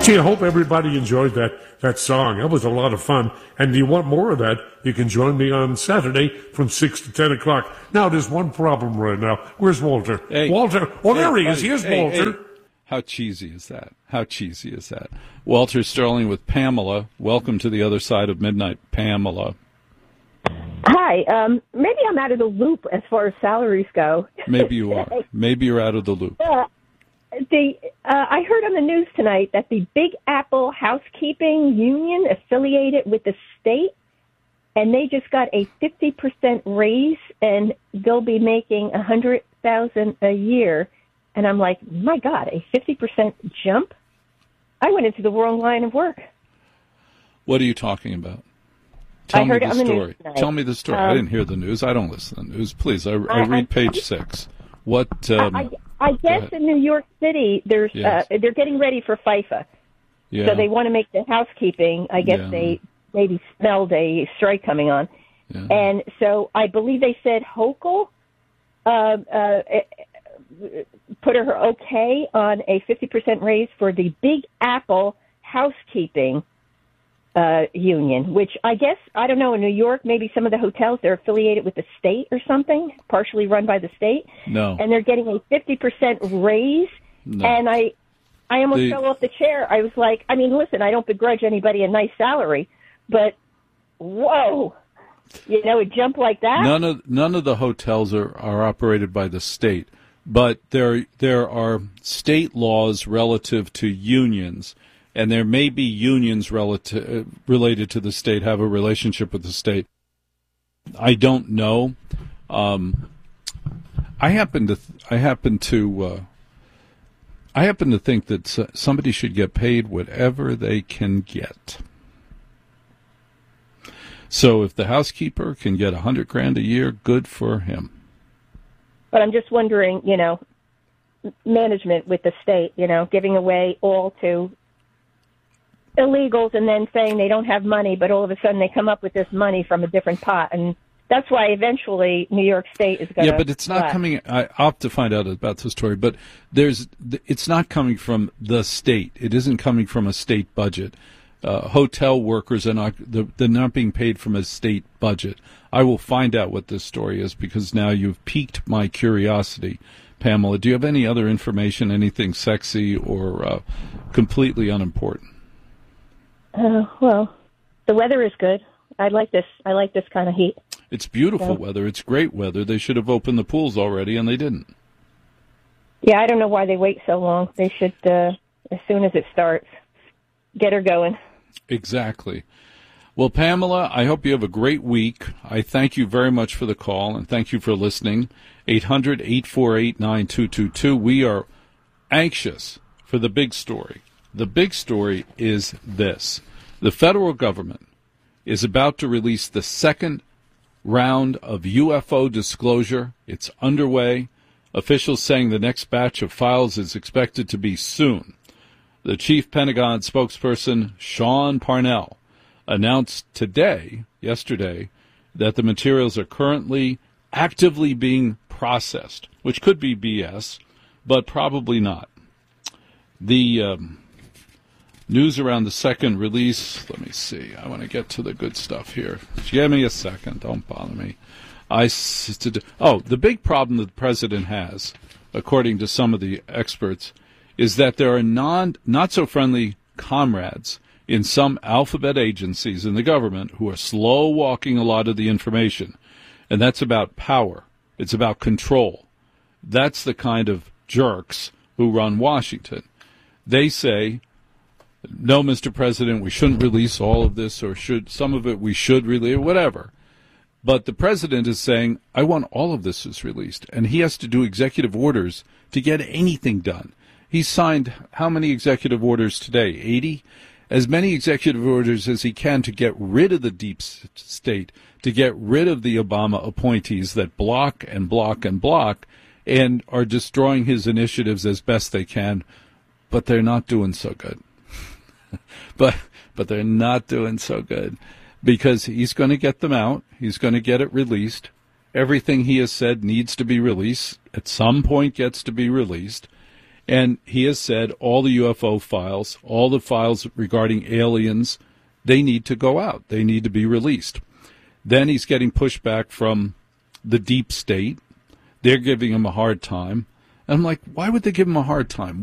Gee, I hope everybody enjoyed that song. That was a lot of fun. And do you want more of that? You can join me on Saturday from 6 to 10 o'clock. Now, there's one problem right now. Where's Walter? Hey, Walter. Oh, there he is. Here's Walter. Hey. How cheesy is that? How cheesy is that? Walter Sterling with Pamela. Welcome to the other side of midnight, Pamela. Hi. Maybe I'm out of the loop as far as salaries go. Maybe you are. Maybe you're out of the loop. I heard on the news tonight that the Big Apple Housekeeping Union affiliated with the state, and they just got a 50% raise, and they'll be making $100,000 a year. And I'm like, my God, a 50% jump? I went into the wrong line of work. What are you talking about? Tell me the story. Tell me the story. I didn't hear the news. I don't listen to the news. Please, I read page 6. What? I guess in New York City, there's they're getting ready for FIFA. Yeah. So they want to make the housekeeping. I guess they maybe smelled a strike coming on. Yeah. And so I believe they said Hochul put her okay on a 50% raise for the Big Apple Housekeeping Union, which I guess, I don't know, in New York, maybe some of the hotels, they're affiliated with the state or something, partially run by the state. No. And they're getting a 50% raise. No. And I almost fell off the chair. I was like, I mean, listen, I don't begrudge anybody a nice salary, but whoa, a jump like that? None of the hotels are operated by the state, but there are state laws relative to unions. And there may be unions related to the state, have a relationship with the state. I don't know. I happen to think that somebody should get paid whatever they can get. So if the housekeeper can get $100,000 a year, good for him. But I'm just wondering, management with the state, giving away all to illegals and then saying they don't have money, but all of a sudden they come up with this money from a different pot. And that's why eventually New York State is going to... Yeah, but it's not coming... I'll have to find out about the story, but it's not coming from the state. It isn't coming from a state budget. Hotel workers are they're not being paid from a state budget. I will find out what this story is because now you've piqued my curiosity. Pamela, do you have any other information, anything sexy or completely unimportant? Well, the weather is good. I like this kind of heat. It's beautiful weather. It's great weather. They should have opened the pools already, and they didn't. Yeah, I don't know why they wait so long. They should, as soon as it starts, get her going. Exactly. Well, Pamela, I hope you have a great week. I thank you very much for the call, and thank you for listening. 800-848-9222. We are anxious for the big story. The big story is this. The federal government is about to release the second round of UFO disclosure. It's underway. Officials saying the next batch of files is expected to be soon. The chief Pentagon spokesperson, Sean Parnell, announced yesterday, that the materials are currently actively being processed, which could be BS, but probably not. The news around the second release, let me see. I want to get to the good stuff here. Give me a second. Don't bother me. The big problem that the president has, according to some of the experts, is that there are not-so-friendly comrades in some alphabet agencies in the government who are slow-walking a lot of the information. And that's about power. It's about control. That's the kind of jerks who run Washington. They say, no, Mr. President, we shouldn't release all of this, or some of it we should release, whatever. But the president is saying, I want all of this is released. And he has to do executive orders to get anything done. He signed how many executive orders today? 80? As many executive orders as he can to get rid of the deep state, to get rid of the Obama appointees that block and block and block and are destroying his initiatives as best they can. But they're not doing so good. But they're not doing so good because he's going to get them out. He's going to get it released. Everything he has said needs to be released. At some point gets to be released. And he has said all the UFO files, all the files regarding aliens, they need to go out. They need to be released. Then he's getting pushback from the deep state. They're giving him a hard time. And I'm like, why would they give him a hard time?